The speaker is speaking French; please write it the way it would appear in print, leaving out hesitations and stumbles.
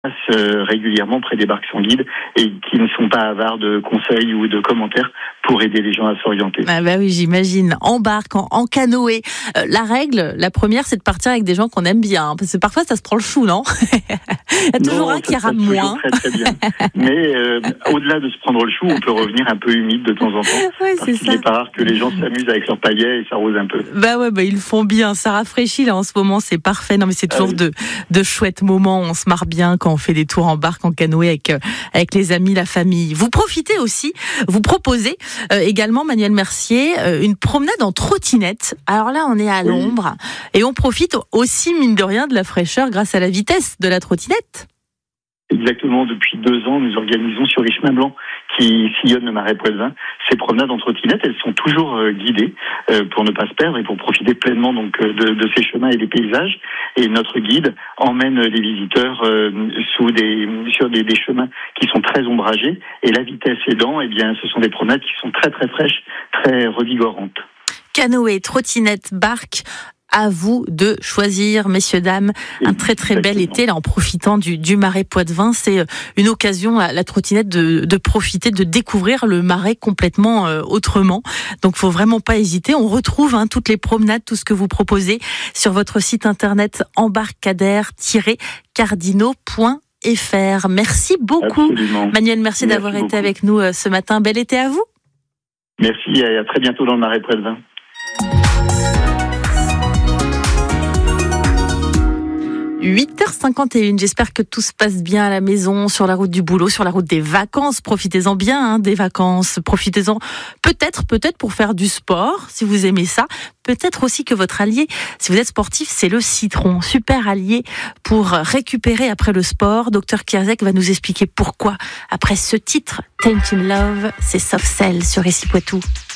régulièrement près des barques sans guide et qui ne sont pas avares de conseils ou de commentaires pour aider les gens à s'orienter. Ah bah oui, j'imagine. En barque, en canoë. La règle, la première, c'est de partir avec des gens qu'on aime bien. Parce que parfois, ça se prend le chou, non? Il y a toujours un qui rame moins. Très, très bien. Mais au-delà de se prendre le chou, on peut revenir un peu humide de temps en temps. Ouais, parce qu'il n'est pas rare que les gens s'amusent avec leur paillet et s'arrosent un peu. Bah ouais, ils le font bien. Ça rafraîchit là en ce moment, c'est parfait. Non mais c'est toujours de chouettes moments. On se marre bien quand on fait des tours en barque, en canoë avec les amis, la famille. Vous profitez aussi, vous proposez également, Manuel Mercier, une promenade en trottinette. Alors là, on est à l'ombre et on profite aussi, mine de rien, de la fraîcheur grâce à la vitesse de la trottinette. Exactement, depuis 2 ans, nous organisons sur les chemins blancs qui sillonnent le Marais Poitevin ces promenades en trottinette. Elles sont toujours guidées pour ne pas se perdre et pour profiter pleinement donc de ces chemins et des paysages. Et notre guide emmène les visiteurs sur des chemins qui sont très ombragés. Et la vitesse aidant, eh bien, ce sont des promenades qui sont très très fraîches, très revigorantes. Canoë, trottinette, barque. À vous de choisir, messieurs, dames, un très très bel été là en profitant du Marais Poitevin. C'est une occasion, la trottinette, de profiter, de découvrir le Marais complètement autrement. Donc, faut vraiment pas hésiter. On retrouve toutes les promenades, tout ce que vous proposez sur votre site internet embarcadère-cardinaux.fr. Merci beaucoup, Absolument. Manuel. Merci d'avoir été avec nous ce matin. Bel été à vous. Merci et à très bientôt dans le Marais Poitevin. 8h51, j'espère que tout se passe bien à la maison, sur la route du boulot, sur la route des vacances. Profitez-en bien des vacances, profitez-en peut-être pour faire du sport, si vous aimez ça. Peut-être aussi que votre allié, si vous êtes sportif, c'est le citron. Super allié pour récupérer après le sport. Dr Kierzek va nous expliquer pourquoi. Après ce titre, Tainted Love, c'est Soft Cell sur Ici Poitou.